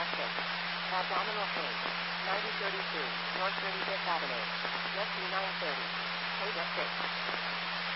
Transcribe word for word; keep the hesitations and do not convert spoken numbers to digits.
exit. Abdominal pain. ninety thirty-two, North thirty-fifth Avenue. Jet two nine thirty. Code six.